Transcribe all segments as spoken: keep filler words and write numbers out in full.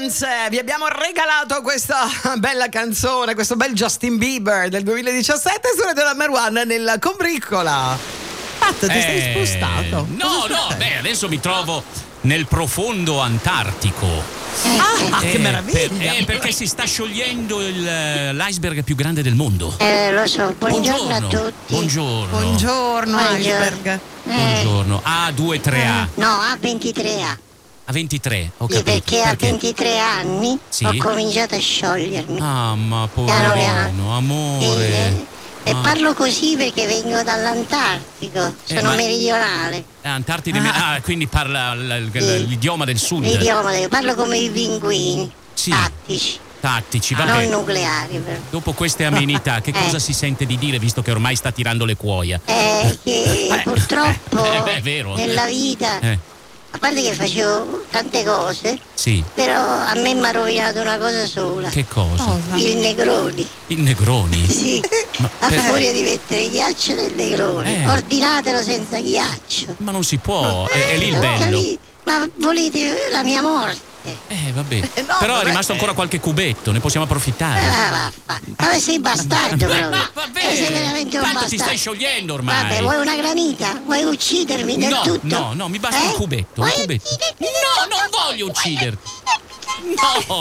Dance, vi abbiamo regalato questa bella canzone, questo bel Justin Bieber del duemiladiciassette su Radio Number One nella combriccola. Pat, ti Eh, sei spostato? No, Cosa no, succede? beh, adesso mi trovo nel profondo Antartico. Ah, che Eh, meraviglia! per- eh, perché si sta sciogliendo il, eh, l'iceberg più grande del mondo. Eh, lo so, buongiorno, a tutti. Buongiorno. Buongiorno, Buongiorno. iceberg. Eh, Buongiorno. A ventitré A. no, a ventitré A. A ventitré, ho Sì, capito. perché a ventitré anni Sì? ho cominciato a sciogliermi. Ah, ma Piano piano. poverino, amore. E, e Ah. parlo così perché vengo dall'Antartico, sono Eh, ma- meridionale. Eh, Antartide, ah. quindi parla l- l- Sì. l'idioma del sud. L'idioma, del- parlo come i pinguini, Sì. tattici, Tattici, non vabbè. nucleari però. Dopo queste amenità, che Eh. cosa si sente di dire, visto che ormai sta tirando le cuoia? Eh, che purtroppo Eh, beh, è vero. nella vita, Eh, a parte che facevo tante cose, sì. però a me mi ha rovinato una cosa sola, Che cosa? Cosa? il Negroni. Il Negroni. Sì, a per- furia di mettere ghiaccio nel Negroni, Eh. ordinatelo senza ghiaccio. Ma non si può, è, è lì il Ho bello. capito, ma volete la mia morte? Eh, vabbè. Eh, no, Però è vabbè. rimasto ancora qualche cubetto, ne possiamo approfittare. Ah, vaffa. Ma sei bastardo proprio. Ma vabbè, Eh, sei veramente un tanto ti bastardo. stai sciogliendo ormai. Vabbè, vuoi una granita? Vuoi uccidermi del No, tutto? no, no, mi basta un Eh? cubetto, un Vuoi cubetto. uccidermi del No, tutto? non voglio ucciderti. No.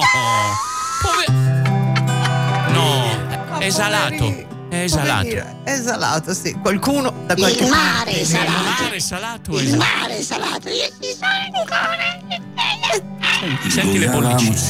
Pove- No, è esalato. Poverino, È esalato. poverino, è esalato, sì. Qualcuno da qualche Il mare parte. è Il salato. mare è salato. Il esatto. mare è salato. Io ci sono ancora. Senti le bollicine.